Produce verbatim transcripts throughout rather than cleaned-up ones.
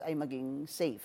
ay maging safe.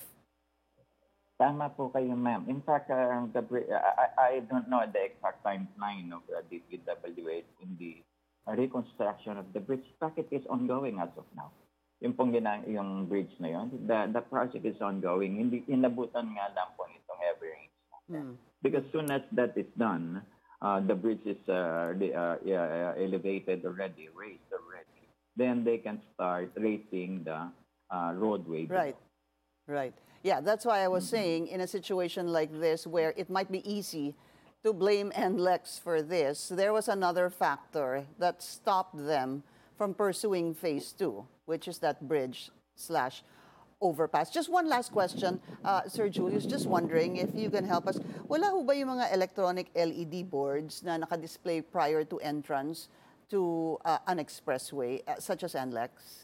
Tama po kayo, ma'am. In fact, uh, the, bri- I, I I don't know the exact timeline of the D P W H in the uh, reconstruction of the bridge. In fact, it is ongoing as of now. Yung pong gina, yung bridge na yun, the, the project is ongoing. Hindi, inabutan nga lang po itong heavy rains. Mm. Because soon as that is done, uh, the bridge is uh, the, uh, yeah, uh, elevated already, raised already. Then they can start raising the uh, roadway. Right. Right. Yeah, that's why I was saying in a situation like this where it might be easy to blame N L E X for this, there was another factor that stopped them from pursuing phase two, which is that bridge slash overpass. Just one last question, uh, Sir Julius, just wondering if you can help us. Wala ho ba yung mga electronic L E D boards na nakadisplay prior to entrance to uh, an expressway, uh, such as N L E X?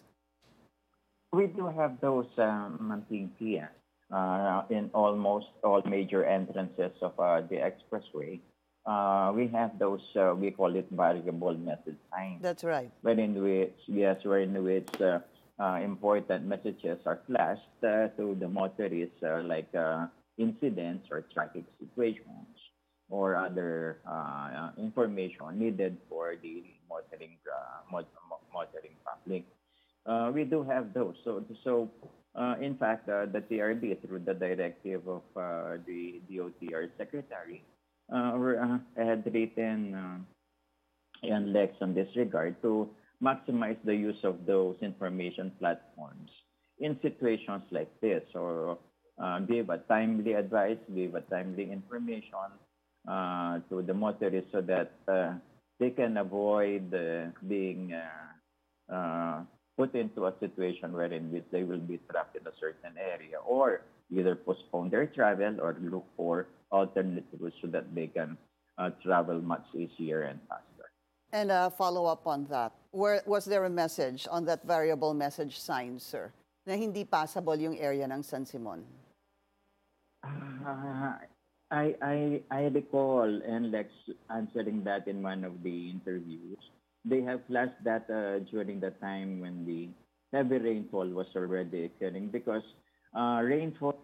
We do have those um, Mantintia uh, in almost all major entrances of uh, the expressway. Uh, we have those, uh, we call it variable message signs. That's right. Wherein which, yes, wherein which uh, uh, important messages are flashed uh, to the motorists, uh, like uh, incidents or traffic situations or other uh, uh, information needed for the motoring, uh, mot- mo- motoring public. Uh, we do have those. So, so uh, in fact, uh, the T R B, through the directive of uh, the D O T R secretary, uh, were, uh, had written uh, and Lex on this regard to maximize the use of those information platforms in situations like this, or uh, give a timely advice, give a timely information uh, to the motorists so that uh, they can avoid uh, being uh, uh, put into a situation wherein which they will be trapped in a certain area, or either postpone their travel or look for alternate routes so that they can uh, travel much easier and faster. And uh, follow up on that. Where, was there a message on that variable message sign, sir, na hindi passable yung area ng San Simon? Uh, I, I, I recall and Lex answering that in one of the interviews. They have flashed that uh, during the time when the heavy rainfall was already occurring, because uh, rainfall.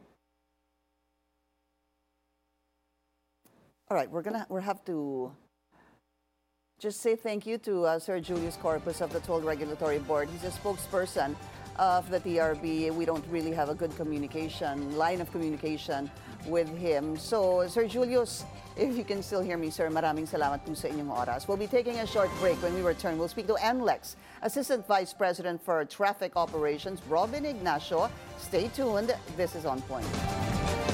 All right, we're gonna we have to just say thank you to uh, Sir Julius Corpus of the Toll Regulatory Board. He's a spokesperson of the T R B. We don't really have a good communication, line of communication with him. So, Sir Julius, if you can still hear me, sir, maraming salamat po sa inyong oras. We'll be taking a short break. When we return, we'll speak to N L E X, Assistant Vice President for Traffic Operations, Robin Ignacio. Stay tuned. This is On Point.